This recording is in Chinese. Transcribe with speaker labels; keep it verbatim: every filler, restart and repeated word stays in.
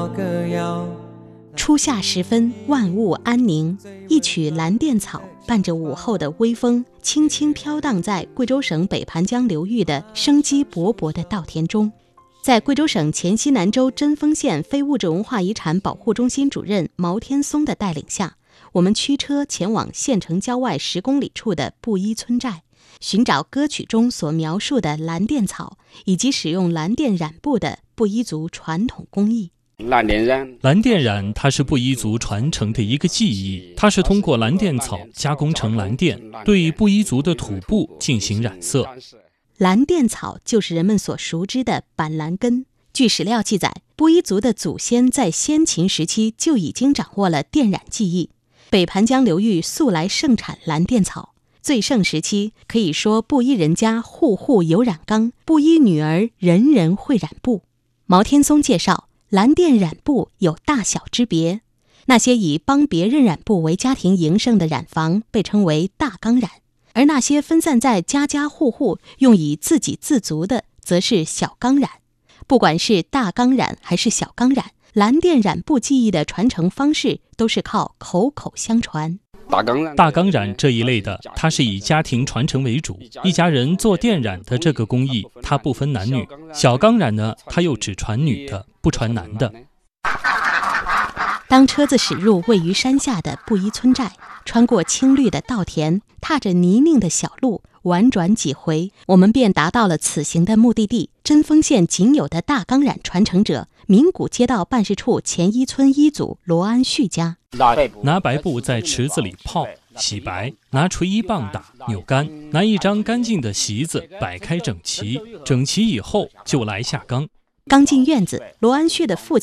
Speaker 1: 摇歌谣。
Speaker 2: 初夏时分，万物安宁，一曲蓝靛草伴着午后的微风，轻轻飘荡在贵州省北盘江流域的生机勃勃的稻田中。在贵州省黔西南州贞丰县非物质文化遗产保护中心主任毛天松的带领下，我们驱车前往县城郊外十公里处的布依村寨，寻找歌曲中所描述的蓝靛草，以及使用蓝靛染布的布依族传统工艺。
Speaker 3: 蓝靛染，蓝靛染它是布依族传承的一个技艺，它是通过蓝靛草加工成蓝靛，对布依族的土布进行染色。
Speaker 2: 蓝靛草就是人们所熟知的板蓝根。据史料记载，布依族的祖先在先秦时期就已经掌握了靛染技艺。北盘江流域素来盛产蓝靛草，最盛时期可以说布依人家户户有染缸，布依女儿人人会染布。毛天松介绍，蓝靛染布有大小之别，那些以帮别人染布为家庭营生的染坊被称为大缸染，而那些分散在家家户户用以自给自足的则是小缸染。不管是大缸染还是小缸染，蓝靛染布技艺的传承方式都是靠口口相传。
Speaker 3: 大缸染，大缸染这一类的，它是以家庭传承为主，一家人做靛染的这个工艺，它不分男女。小缸染呢，它又只传女的，不传男的。
Speaker 2: 当车子驶入位于山下的布依村寨，穿过青绿的稻田，踏着泥泞的小路，婉转几回，我们便达到了此行的目的地——贞丰县仅有的大缸染传承者名古街道办事处前一村一组罗安旭家。
Speaker 3: 拿白布在池子里泡洗白，拿锤一棒打扭干，拿一张干净的席子摆开整齐，整齐以后就来下缸。
Speaker 2: 刚进院子，罗安旭的父亲